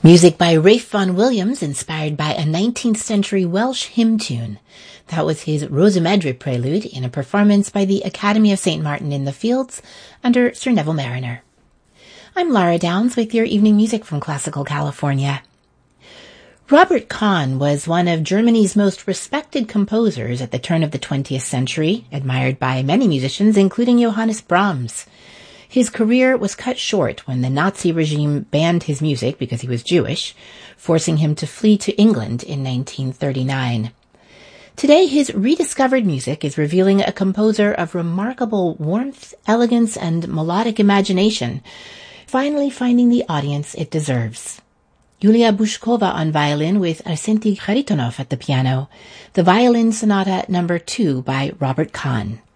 Music by Ralph Vaughan Williams, inspired by a 19th century Welsh hymn tune. That was his Rosamedre prelude in a performance by the Academy of St. Martin in the Fields under Sir Neville Marriner. I'm Lara Downs with your evening music from Classical California. Robert Kahn was one of Germany's most respected composers at the turn of the 20th century, admired by many musicians, including Johannes Brahms. His career was cut short when the Nazi regime banned his music because he was Jewish, forcing him to flee to England in 1939. Today, his rediscovered music is revealing a composer of remarkable warmth, elegance, and melodic imagination, finally finding the audience it deserves. Yulia Bushkova on violin with Arsenty Kharitonov at the piano, the Violin Sonata No. 2 by Robert Kahn.